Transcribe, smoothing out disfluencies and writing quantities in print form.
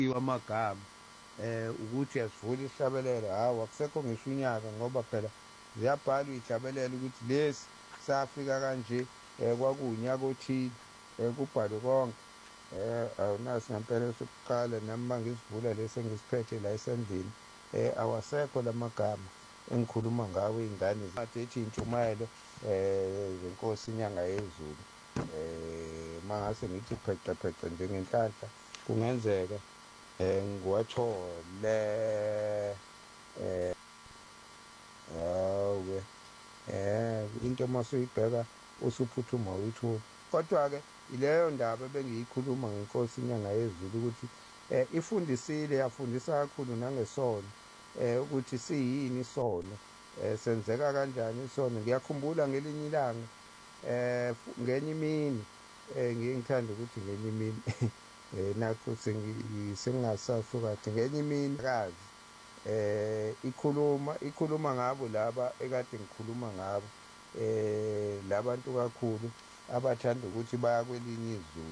amagama ukuthi asivule isihlabelelo, hawu akusekho ngisho unyaka ngoba phela ziyabhalwa iy'hlabelelo ukuthi lesi safika kanje kwakuwunyaka othile kubhalwe konke. Awunaso ngempela sokuqala nami uma ngisivula lesi engisiphethe la esandleni awasekho la magama engikhuluma ngawo iy'ngane ethi iy'ntshumayelo zenkosi inyanga yezulu. Uma ngase ngithi phece phece njengenhlanhla kungenzeka ngiwathole hawu-ke into uma usuyibheka usuphuthuma uyithula. Kodwa-ke ileyo ndaba ebengiyikhuluma ngenkosi inyanga yezulu ukuthi ifundisile, yafundisa kakhulu nangesono ukuthi siyini isono, senzeka kanjani isono. Ngiyakhumbula ngelinye ilanga ngenye imini ngiye ngithanda ukuthi ngenye imini nakho sengingasasho kahle ngenye imini kazi ikhuluma ngabo laba ekade ngikhuluma ngabo labantu kakhulu abathanda ukuthi baya kwelinye izulu.